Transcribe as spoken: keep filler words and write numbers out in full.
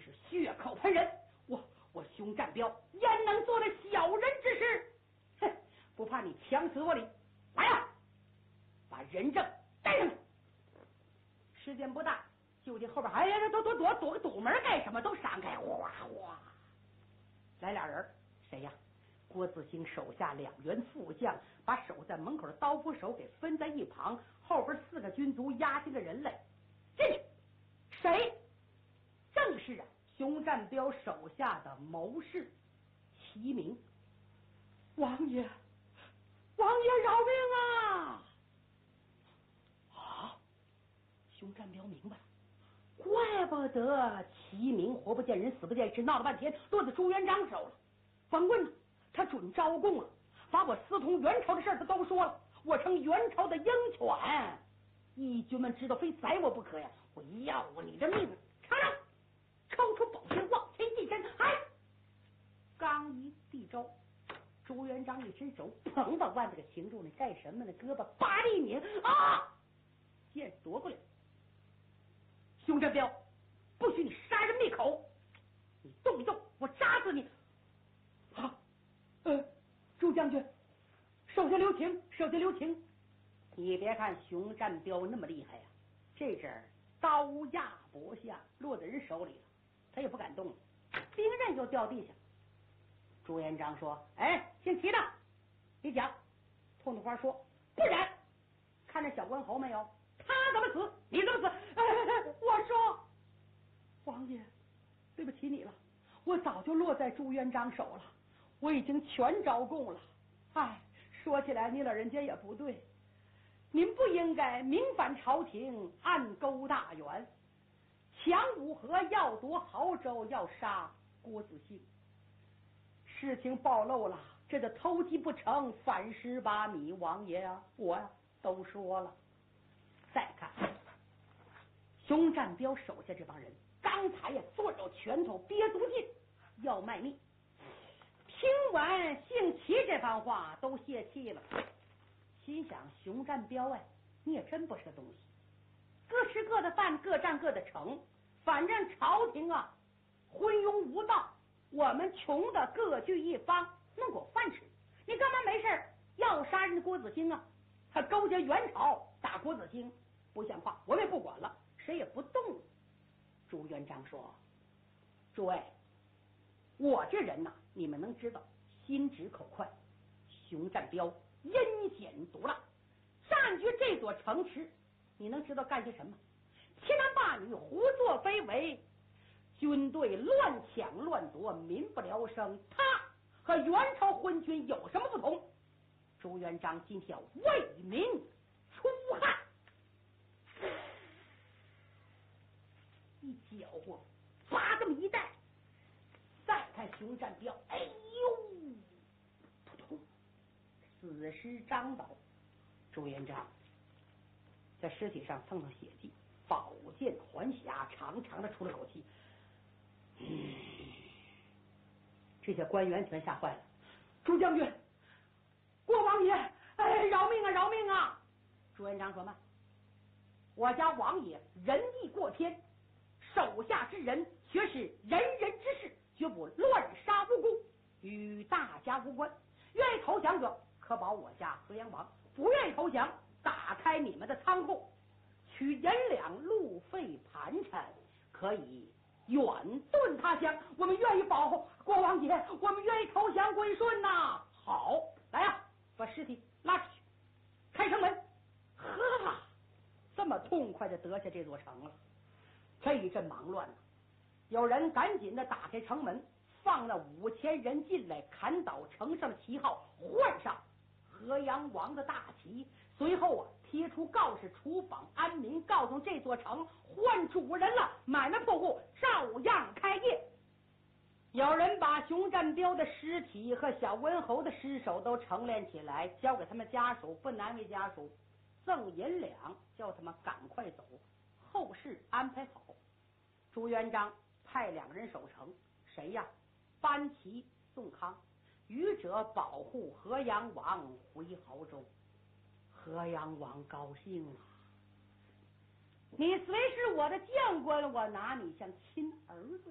是血口喷人，我我熊占彪焉能做了小人之事？哼，不怕你强死我哩！来呀，把人证带上来。时间不大，就见后边哎呀，躲躲躲躲个堵门干什么？都闪开！哗哗，来俩人，谁呀？郭子兴手下两员副将，把守在门口的刀斧手给分在一旁，后边四个军卒押进个人来。进去，谁？正是啊，熊占彪手下的谋士齐明。王爷，王爷饶命啊！啊！熊占彪明白了，怪不得齐明活不见人死不见尸，闹了半天落在朱元璋手了。甭问了，他准招供了，把我私通元朝的事儿他都说了，我成元朝的鹰犬，义军们知道非宰我不可呀！我要你的命！尝尝！抽出宝剑往前一伸，哎，刚一递招，朱元璋一伸手，砰把腕子给擒住了，干什么呢？胳膊叭的一拧，啊！剑夺过来。熊占彪，不许你杀人灭口！你动一动，我扎死你！啊，呃，朱将军，手下留情，手下留情。你别看熊占彪那么厉害呀、啊，这阵儿刀压脖下，落在人手里了，他也不敢动了，兵刃就掉地下。朱元璋说：“哎，姓齐的，你讲。”痛痛花说：“不然，看那小关侯没有？他怎么死，你怎么死？”哎，我说，王爷，对不起你了，我早就落在朱元璋手了，我已经全招供了。哎，说起来，你老人家也不对。您不应该明反朝廷，暗勾大员，强武和要夺亳州，要杀郭子兴。事情暴露了，这个偷鸡不成反蚀把米，王爷啊，我呀、啊、都说了。再看熊占彪手下这帮人，刚才呀攥着拳头憋足劲要卖命，听完姓齐这番话都泄气了。心想熊占彪哎，你也真不是个东西，各吃各的饭，各占各的城，反正朝廷啊昏庸无道，我们穷的各据一方，弄口饭吃，你干嘛没事要杀人的郭子兴啊？还勾结元朝打郭子兴，不像话，我们也不管了，谁也不动了。朱元璋说：“诸位，我这人呐、啊，你们能知道，心直口快，熊占彪阴险毒辣，占据这座城池，你能知道干些什么？欺男霸女，胡作非为，军队乱抢乱夺，民不聊生。他和元朝昏君有什么不同？朱元璋今天要为民出汗。”一搅和，把这么一带，再看熊占彪，哎呦，扑通，死尸张倒。朱元璋在尸体上蹭蹭血迹，宝剑还匣，长长的出了口气。嗯，这些官员全吓坏了。朱将军，郭王爷，哎，饶命啊，饶命啊！朱元璋说嘛，我家王爷仁义过天，手下之人却是人人之事，绝不乱杀无辜，与大家无关。愿意投降者可保我家河阳王，不愿意投降，打开你们的仓库，取银两路费盘缠，可以远遁他乡。我们愿意保护国王爷，我们愿意投降归顺呐、啊！好，来呀、啊，把尸体拉出去，开城门。呵，这么痛快的得下这座城了。这一阵忙乱呢、啊，有人赶紧的打开城门，放了五千人进来，砍倒城上的旗号，换上河阳王的大旗。随后啊，贴出告示，处访安民，告诉这座城换主人了，买卖铺户照样开业。有人把熊占彪的尸体和小温侯的尸首都陈列起来，交给他们家属，不难为家属，赠银两，叫他们赶快走，后事安排好。朱元璋派两人守城，谁呀？班齐、宋康，余者保护河阳王回亳州。河阳王高兴了，你虽是我的将官，我拿你像亲儿子